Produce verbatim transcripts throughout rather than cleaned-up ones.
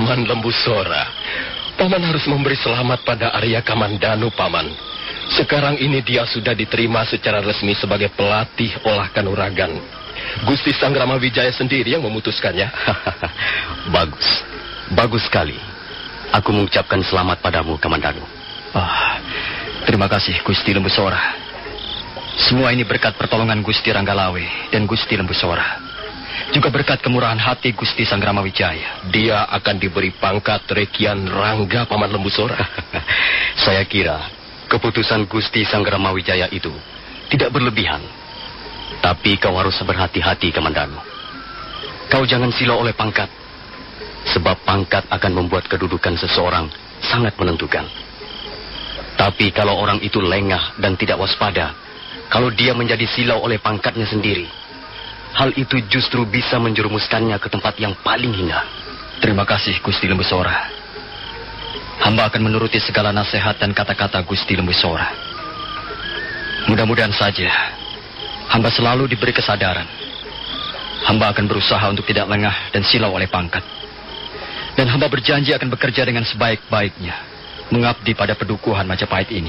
Paman Lembu Sora, Paman harus memberi selamat pada Arya Kamandanu, Paman. Sekarang ini dia sudah diterima secara resmi sebagai pelatih olah kanuragan. Gusti Sanggrama Wijaya sendiri yang memutuskannya. Bagus, bagus sekali. Aku mengucapkan selamat padamu, Kamandanu. Ah, terima kasih, Gusti Lembu Sora. Semua ini berkat pertolongan Gusti Ranggalawe dan Gusti Lembu Sora. Juga berkat kemurahan hati Gusti Sanggrama Wijaya. Dia akan diberi pangkat Rekian Rangga, Paman Lembu Sora. Saya kira keputusan Gusti Sanggrama Wijaya itu tidak berlebihan. Tapi kau harus berhati-hati, Kamandanu. Kau jangan silau oleh pangkat. Sebab pangkat akan membuat kedudukan seseorang sangat menentukan. Tapi kalau orang itu lengah dan tidak waspada, kalau dia menjadi silau oleh pangkatnya sendiri, hal itu justru bisa menjerumuskannya ke tempat yang paling hina. Terima kasih, Gusti Lembu Sora. Hamba akan menuruti segala nasihat dan kata-kata Gusti Lembu Sora. Mudah-mudahan saja hamba selalu diberi kesadaran. Hamba akan berusaha untuk tidak lengah dan silau oleh pangkat. Dan hamba berjanji akan bekerja dengan sebaik-baiknya, mengabdi pada pedukuhan Majapahit ini.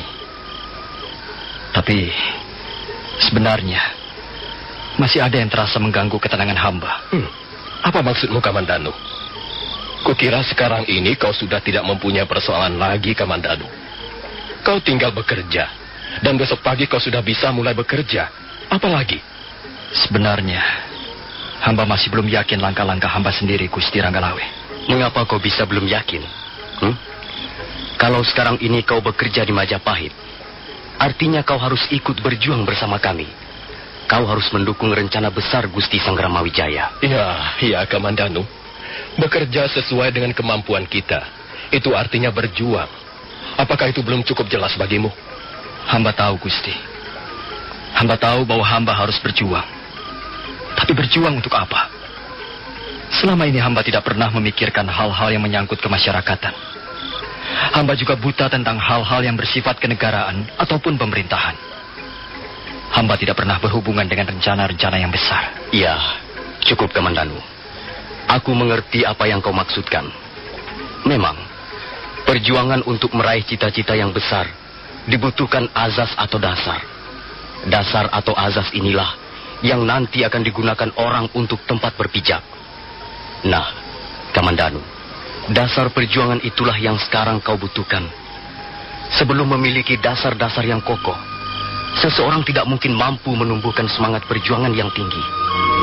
Tapi sebenarnya masih ada yang terasa mengganggu ketenangan hamba. Hmm. Apa maksudmu, Kamandanu? Kukira sekarang ini kau sudah tidak mempunyai persoalan lagi, Kamandanu. Kau tinggal bekerja, dan besok pagi kau sudah bisa mulai bekerja. Apalagi? Sebenarnya hamba masih belum yakin langkah-langkah hamba sendiri, Gusti Ranggalawe. Mengapa kau bisa belum yakin? Hmm? Kalau sekarang ini kau bekerja di Majapahit, artinya kau harus ikut berjuang bersama kami. Kau harus mendukung rencana besar Gusti Sanggrama Wijaya. Ya, ya, Kamandanu. Bekerja sesuai dengan kemampuan kita. Itu artinya berjuang. Apakah itu belum cukup jelas bagimu? Hamba tahu, Gusti. Hamba tahu bahwa hamba harus berjuang. Tapi berjuang untuk apa? Selama ini hamba tidak pernah memikirkan hal-hal yang menyangkut kemasyarakatan. Hamba juga buta tentang hal-hal yang bersifat kenegaraan ataupun pemerintahan. Hamba tidak pernah berhubungan dengan rencana-rencana yang besar. Iya, cukup, Kamandanu. Aku mengerti apa yang kau maksudkan. Memang, perjuangan untuk meraih cita-cita yang besar dibutuhkan azas atau dasar. Dasar atau azas inilah yang nanti akan digunakan orang untuk tempat berpijak. Nah, Kamandanu, dasar perjuangan itulah yang sekarang kau butuhkan. Sebelum memiliki dasar-dasar yang kokoh, seseorang tidak mungkin mampu menumbuhkan semangat perjuangan yang tinggi.